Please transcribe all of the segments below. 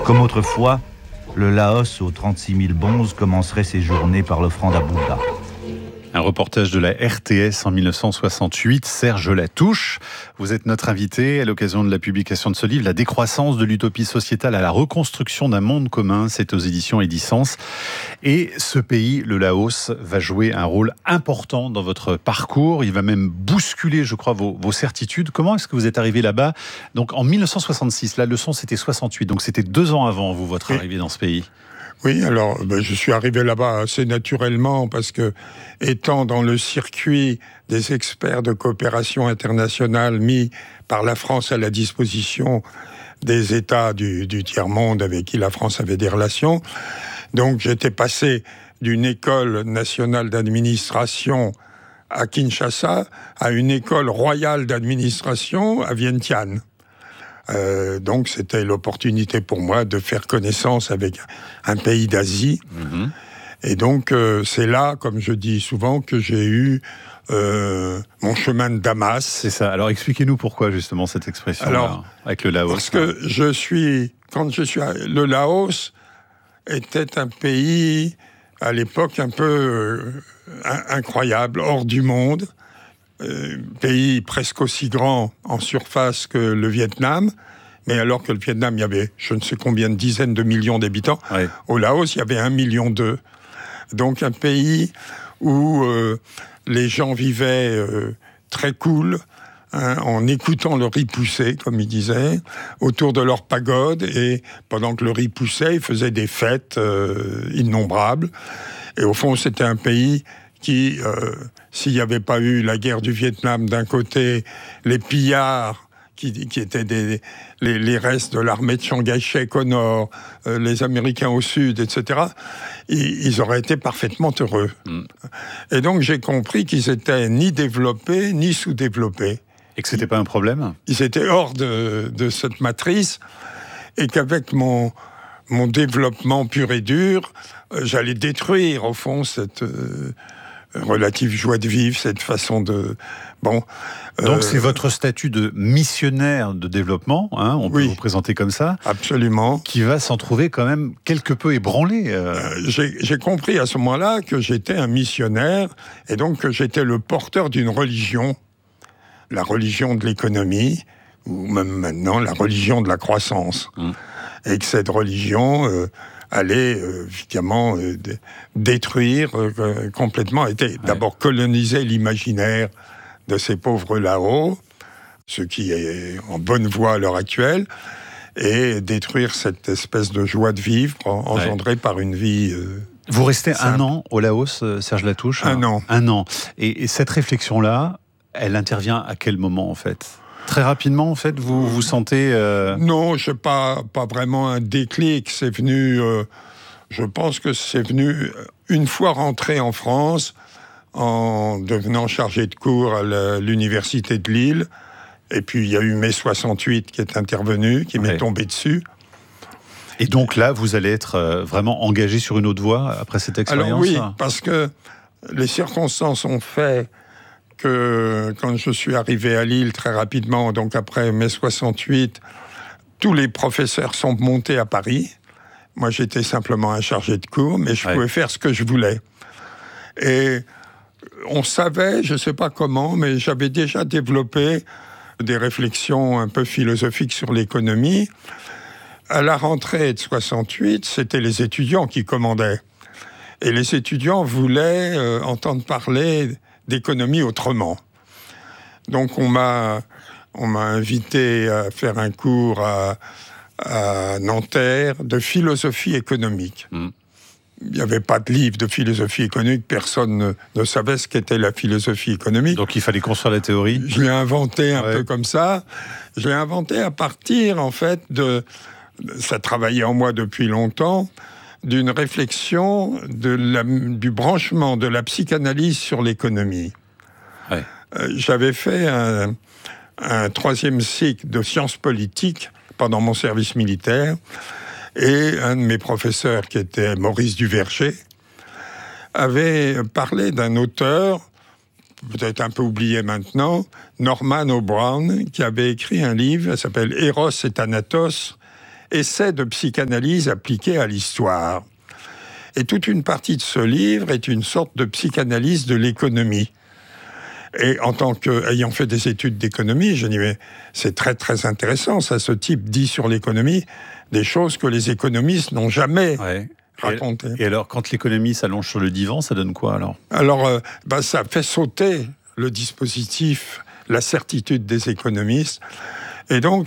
Comme autrefois, le Laos aux 36 000 bonzes commencerait ses journées par l'offrande à Bouddha. Un reportage de la RTS en 1968, Serge Latouche. Vous êtes notre invité à l'occasion de la publication de ce livre, La décroissance de l'utopie sociétale à la reconstruction d'un monde commun. C'est aux éditions Edicence. Et ce pays, le Laos, va jouer un rôle important dans votre parcours. Il va même bousculer, je crois, vos certitudes. Comment est-ce que vous êtes arrivé là-bas? Donc en 1966, la leçon c'était 68, donc c'était 2 ans avant votre arrivée dans ce pays. Oui, alors je suis arrivé là-bas assez naturellement parce que, étant dans le circuit des experts de coopération internationale mis par la France à la disposition des États du tiers-monde avec qui la France avait des relations, donc j'étais passé d'une école nationale d'administration à Kinshasa à une école royale d'administration à Vientiane. Donc c'était l'opportunité pour moi de faire connaissance avec un pays d'Asie. Et donc c'est là, comme je dis souvent, que j'ai eu mon chemin de Damas. C'est ça. Alors expliquez-nous pourquoi justement cette expression avec le Laos. Parce que le Laos était un pays à l'époque un peu incroyable, hors du monde. Pays presque aussi grand en surface que le Vietnam, mais alors que le Vietnam, il y avait je ne sais combien de dizaines de millions d'habitants, au Laos, il y avait 1,2 million. Donc un pays où les gens vivaient très cool, en écoutant le riz pousser, comme ils disaient, autour de leur pagode, et pendant que le riz poussait, ils faisaient des fêtes innombrables. Et au fond, c'était un pays qui, s'il n'y avait pas eu la guerre du Vietnam d'un côté, les pillards qui étaient les restes de l'armée de Chiang Kai-shek au nord, les Américains au sud, etc., ils auraient été parfaitement heureux. Et donc j'ai compris qu'ils étaient ni développés, ni sous-développés. Et que c'était pas un problème ? Ils étaient hors de cette matrice, et qu'avec mon développement pur et dur, j'allais détruire, au fond, cette relative joie de vivre, cette façon de... Donc c'est votre statut de missionnaire de développement, on peut vous présenter comme ça. Absolument. Qui va s'en trouver quand même quelque peu ébranlé. J'ai compris à ce moment-là que j'étais un missionnaire, et donc que j'étais le porteur d'une religion, la religion de l'économie, ou même maintenant la religion de la croissance. Et que cette religion allait évidemment détruire complètement, d'abord coloniser l'imaginaire de ces pauvres là-haut, ce qui est en bonne voie à l'heure actuelle, et détruire cette espèce de joie de vivre engendrée par une vie... Vous restez simple. 1 an au Laos, Serge Latouche ? 1 an. 1 an. Et cette réflexion-là, elle intervient à quel moment, en fait ? Très rapidement, en fait, vous vous sentez... Non, je n'ai pas vraiment un déclic. C'est venu... je pense que c'est venu une fois rentré en France, en devenant chargé de cours à l'université de Lille. Et puis, il y a eu mai 68 qui est intervenu, qui m'est tombé dessus. Et donc là, vous allez être vraiment engagé sur une autre voie après cette expérience ? Alors oui, parce que les circonstances ont fait que quand je suis arrivé à Lille très rapidement, donc après mai 68, tous les professeurs sont montés à Paris. Moi, j'étais simplement un chargé de cours, mais je pouvais faire ce que je voulais. Et on savait, je ne sais pas comment, mais j'avais déjà développé des réflexions un peu philosophiques sur l'économie. À la rentrée de 68, c'était les étudiants qui commandaient. Et les étudiants voulaient entendre parler d'économie autrement. Donc on m'a invité à faire un cours à Nanterre de philosophie économique. Il n'y avait pas de livre de philosophie économique, personne ne savait ce qu'était la philosophie économique. Donc il fallait construire la théorie. Je l'ai inventé un peu comme ça. Je l'ai inventé à partir, en fait, ça travaillait en moi depuis longtemps, d'une réflexion du branchement de la psychanalyse sur l'économie. J'avais fait un 3e cycle de sciences politiques pendant mon service militaire, et un de mes professeurs, qui était Maurice Duverger, avait parlé d'un auteur, peut-être un peu oublié maintenant, Norman O'Brien, qui avait écrit un livre, ça s'appelle « Eros et Thanatos », essai de psychanalyse appliqué à l'histoire. Et toute une partie de ce livre est une sorte de psychanalyse de l'économie. Et en tant qu'ayant fait des études d'économie, je dis, mais c'est très très intéressant, ça, ce type dit sur l'économie des choses que les économistes n'ont jamais racontées. Et alors, quand l'économie s'allonge sur le divan, ça donne quoi alors ? Alors, ça fait sauter le dispositif, la certitude des économistes. Et donc,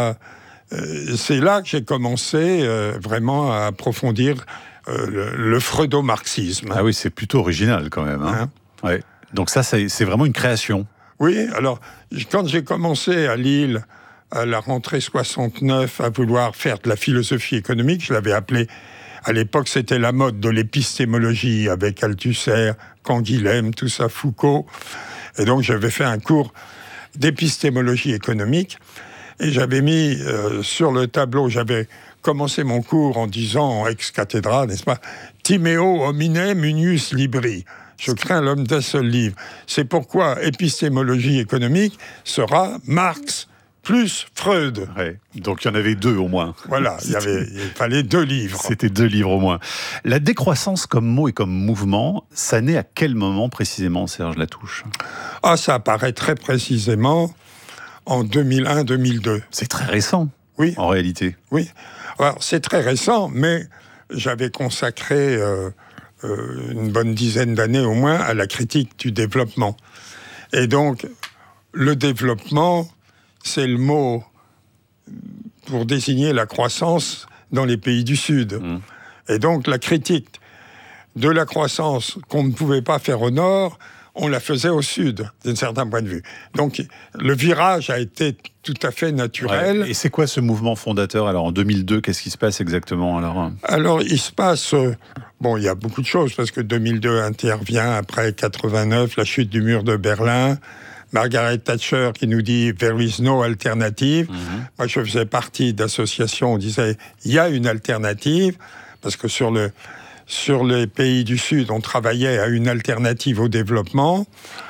c'est là que j'ai commencé vraiment à approfondir le freudo-marxisme. Ah oui, c'est plutôt original quand même. Ouais. Donc ça, c'est vraiment une création. Oui, alors, quand j'ai commencé à Lille, à la rentrée 69, à vouloir faire de la philosophie économique, je l'avais appelé, à l'époque, c'était la mode de l'épistémologie, avec Althusser, Canguilhem, tout ça, Foucault. Et donc, j'avais fait un cours d'épistémologie économique, et j'avais mis sur le tableau, j'avais commencé mon cours en disant, ex cathedra, n'est-ce pas, « Timeo homine munius libri ». Je crains l'homme d'un seul livre. C'est pourquoi épistémologie économique sera Marx plus Freud. Ouais. Donc il y en avait 2 au moins. Voilà, il fallait 2 livres. C'était 2 livres au moins. La décroissance comme mot et comme mouvement, ça naît à quel moment précisément, Serge Latouche ? Ça apparaît très précisément en 2001-2002. C'est très récent, oui, en réalité. Oui, alors c'est très récent, mais j'avais consacré une bonne dizaine d'années au moins à la critique du développement. Et donc, le développement, c'est le mot pour désigner la croissance dans les pays du Sud. Et donc, la critique de la croissance qu'on ne pouvait pas faire au Nord, on la faisait au Sud, d'un certain point de vue. Donc, le virage a été tout à fait naturel. Ouais. Et c'est quoi ce mouvement fondateur ? Alors, en 2002, qu'est-ce qui se passe exactement alors, il se passe... il y a beaucoup de choses, parce que 2002 intervient après 89, la chute du mur de Berlin, Margaret Thatcher qui nous dit « There is no alternative ». Moi, je faisais partie d'associations où on disait « Il y a une alternative », parce que sur les pays du Sud, on travaillait à une alternative au développement.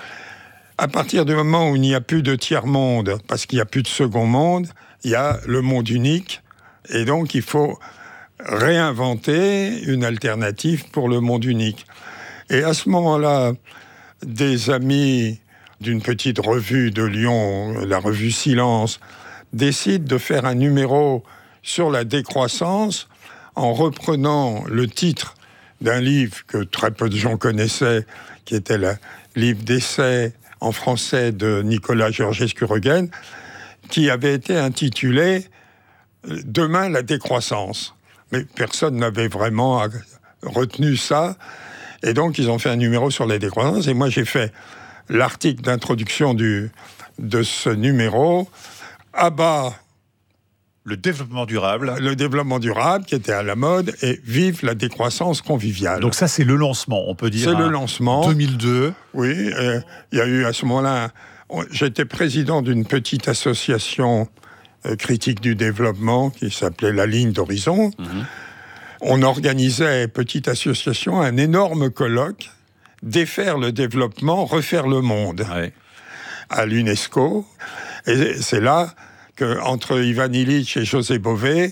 À partir du moment où il n'y a plus de tiers-monde, parce qu'il n'y a plus de second monde, il y a le monde unique, et donc il faut réinventer une alternative pour le monde unique. Et à ce moment-là, des amis d'une petite revue de Lyon, la revue Silence, décident de faire un numéro sur la décroissance en reprenant le titre d'un livre que très peu de gens connaissaient, qui était le livre d'essai en français de Nicolas Georgescu-Roegen, qui avait été intitulé « Demain, la décroissance ». Mais personne n'avait vraiment retenu ça. Et donc, ils ont fait un numéro sur la décroissance. Et moi, j'ai fait l'article d'introduction de ce numéro. À bas, le développement durable. Le développement durable, qui était à la mode, et vive la décroissance conviviale. Donc ça, c'est le lancement, on peut dire. C'est le lancement. 2002. Oui, il y a eu à ce moment-là... J'étais président d'une petite association critique du développement qui s'appelait La Ligne d'Horizon. On organisait, petite association, un énorme colloque, défaire le développement, refaire le monde, à l'UNESCO. Et c'est là qu'entre Ivan Illich et José Bové,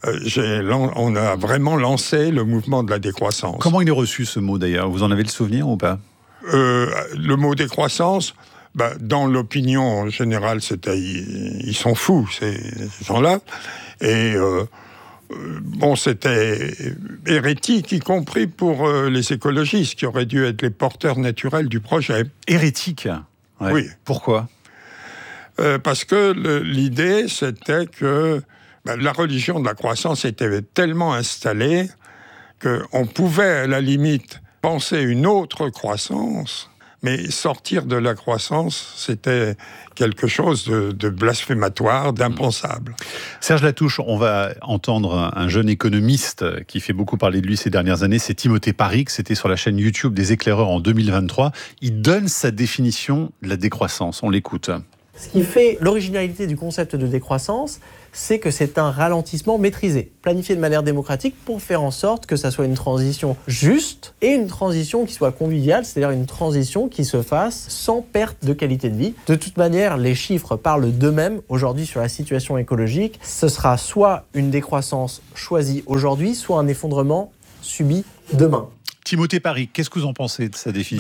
on a vraiment lancé le mouvement de la décroissance. Comment il est reçu ce mot d'ailleurs ? Vous en avez le souvenir ou pas ? Le mot décroissance, dans l'opinion générale, c'était ils sont fous, ces gens-là. Et c'était hérétique, y compris pour les écologistes, qui auraient dû être les porteurs naturels du projet. Hérétique ? Oui. Pourquoi ? Parce que l'idée, c'était que la religion de la croissance était tellement installée qu'on pouvait, à la limite, penser une autre croissance, mais sortir de la croissance, c'était quelque chose de blasphématoire, d'impensable. Serge Latouche, on va entendre un jeune économiste qui fait beaucoup parler de lui ces dernières années, c'est Timothée Parix, c'était sur la chaîne YouTube des Éclaireurs en 2023. Il donne sa définition de la décroissance, on l'écoute. Ce qui fait l'originalité du concept de décroissance, c'est que c'est un ralentissement maîtrisé, planifié de manière démocratique pour faire en sorte que ça soit une transition juste et une transition qui soit conviviale, c'est-à-dire une transition qui se fasse sans perte de qualité de vie. De toute manière, les chiffres parlent d'eux-mêmes aujourd'hui sur la situation écologique. Ce sera soit une décroissance choisie aujourd'hui, soit un effondrement subi demain. Timothée Parry, qu'est-ce que vous en pensez de sa définition ?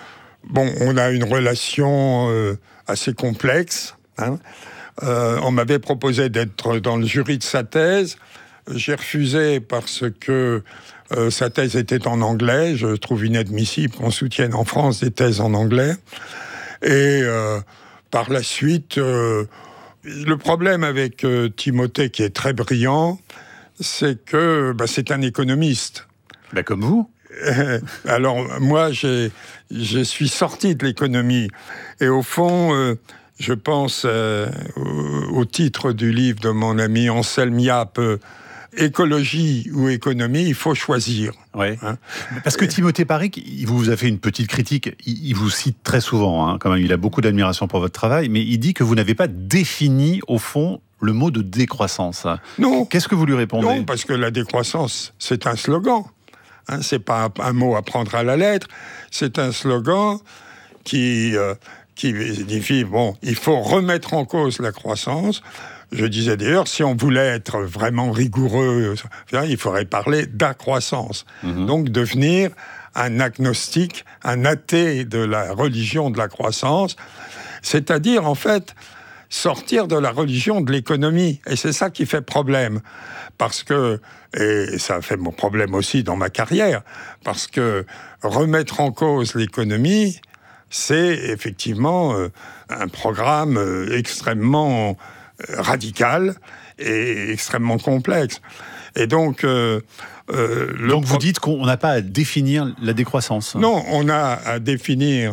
On a une relation assez complexe, hein. On m'avait proposé d'être dans le jury de sa thèse. J'ai refusé parce que sa thèse était en anglais. Je trouve inadmissible qu'on soutienne en France des thèses en anglais. Et par la suite, le problème avec Timothée, qui est très brillant, c'est que c'est un économiste. Comme vous. Alors, moi, je suis sorti de l'économie. Et au fond, je pense au titre du livre de mon ami Anselme Yapp, écologie ou économie, il faut choisir. Ouais. Hein. Parce que Timothée Parry, il vous a fait une petite critique, il vous cite très souvent, hein, quand même, il a beaucoup d'admiration pour votre travail, mais il dit que vous n'avez pas défini, au fond, le mot de décroissance. Non. Qu'est-ce que vous lui répondez ? Non, parce que la décroissance, c'est un slogan. Hein, c'est pas un mot à prendre à la lettre, c'est un slogan qui signifie, il faut remettre en cause la croissance. Je disais d'ailleurs, si on voulait être vraiment rigoureux, il faudrait parler d'accroissance. Donc devenir un agnostique, un athée de la religion de la croissance, c'est-à-dire en fait sortir de la religion de l'économie. Et c'est ça qui fait problème. Parce que, et ça a fait mon problème aussi dans ma carrière, parce que remettre en cause l'économie, c'est effectivement un programme extrêmement radical et extrêmement complexe. Et donc... donc vous dites qu'on n'a pas à définir la décroissance ? Non, on a à définir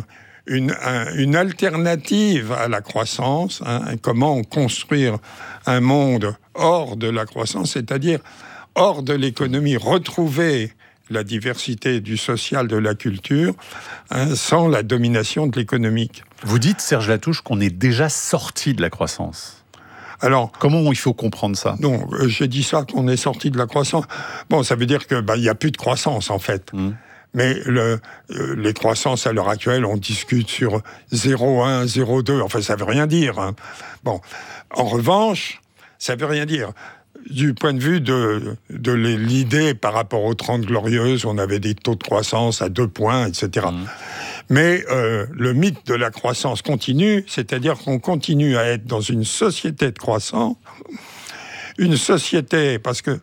une alternative à la croissance, hein, comment construire un monde hors de la croissance, c'est-à-dire hors de l'économie, retrouver la diversité du social, de la culture, hein, sans la domination de l'économique. Vous dites, Serge Latouche, qu'on est déjà sorti de la croissance. Alors, comment il faut comprendre ça ? Non, j'ai dit ça, qu'on est sorti de la croissance. Bon, ça veut dire que n'y a plus de croissance, en fait. Mais les croissances, à l'heure actuelle, on discute sur 0,1, 0,2. Enfin, ça veut rien dire. Hein. Bon, en revanche, ça veut rien dire. Du point de vue de l'idée par rapport aux 30 Glorieuses, on avait des taux de croissance à 2 points, etc. Mais le mythe de la croissance continue, c'est-à-dire qu'on continue à être dans une société de croissance, une société, parce que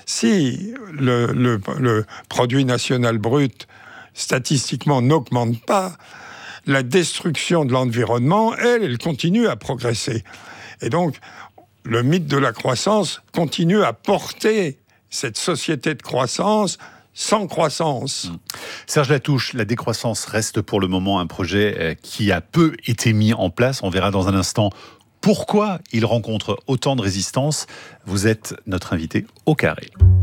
si le produit national brut, statistiquement, n'augmente pas, la destruction de l'environnement, elle continue à progresser. Et donc, le mythe de la croissance continue à porter cette société de croissance sans croissance. Serge Latouche, la décroissance reste pour le moment un projet qui a peu été mis en place. On verra dans un instant pourquoi il rencontre autant de résistance. Vous êtes notre invité au carré.